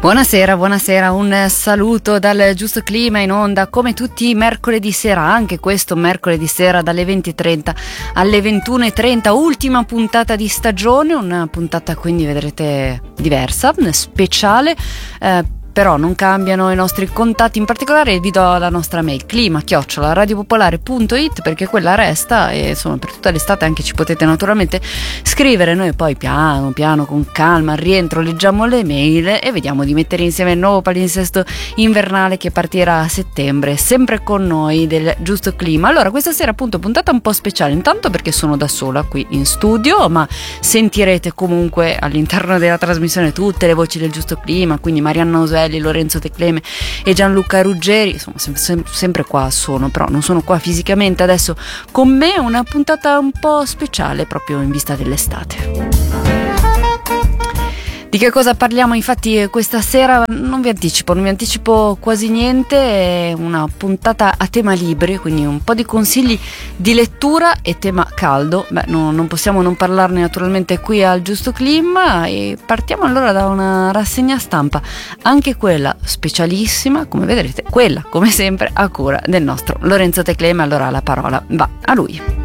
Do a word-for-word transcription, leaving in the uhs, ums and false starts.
Buonasera, buonasera, un saluto dal Giusto Clima in onda come tutti i mercoledì sera, anche questo mercoledì sera dalle venti e trenta alle ventuno e trenta, ultima puntata di stagione, una puntata quindi vedrete diversa, speciale, eh, però non cambiano i nostri contatti, in particolare vi do la nostra mail clima chiocciola radiopopolare punto it perché quella resta e insomma per tutta l'estate anche ci potete naturalmente scrivere, noi poi piano piano con calma al rientro leggiamo le mail e vediamo di mettere insieme il nuovo palinsesto invernale che partirà a settembre, sempre con noi del Giusto Clima. Allora questa sera appunto puntata un po' speciale, intanto perché sono da sola qui in studio, ma sentirete comunque all'interno della trasmissione tutte le voci del Giusto Clima, quindi Marianna Oselli, Lorenzo Tecleme e Gianluca Ruggeri, insomma sem- sem- sempre qua sono, però non sono qua fisicamente adesso con me, una puntata un po' speciale proprio in vista dell'estate. Di che cosa parliamo infatti questa sera? Non vi anticipo, non vi anticipo quasi niente, è una puntata a tema libri, quindi un po' di consigli di lettura e tema caldo. Beh, no, non possiamo non parlarne naturalmente qui al Giusto Clima e partiamo allora da una rassegna stampa, anche quella specialissima, come vedrete, quella come sempre a cura del nostro Lorenzo Tecleme. Allora la parola va a lui.